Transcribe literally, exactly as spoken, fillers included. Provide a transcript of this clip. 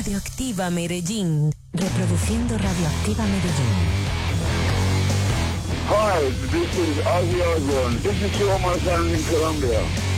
Radioactiva Medellín. Reproduciendo Radioactiva Medellín. Hi, this is Ozzy Osbourne. This is Show My Sound in Colombia.